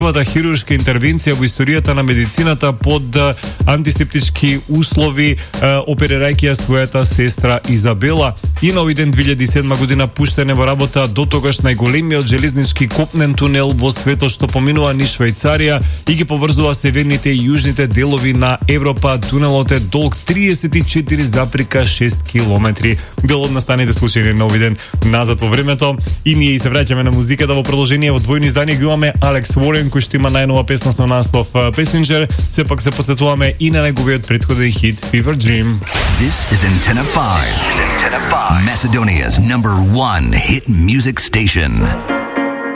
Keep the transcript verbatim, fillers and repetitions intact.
првата хируршка интервенција во историјата на медицината под антисептички услови, оперирајќи ја својата сестра Изабела. И на овој ден две илјади и седма година пуштене во работа до тогаш најголемиот железнички копнен тунел во светот, што поминува низ Швајцарија и ги поврзува северните и јужните делови на Европа. Тунелот е долг триесет и четири запирка шест километри. Дел од настаните случаи на овој ден назад во времето. И ние и се враќаме на музиката во продолжение. Во двојно издание ги имаме Алекс Уорен, кој што има најнова песна со наслов Passenger. Сепак се посетуваме и на неговиот претходен хит Fever Dream. This is Antenna five. This is Antenna five. Macedonia's number one hit music station.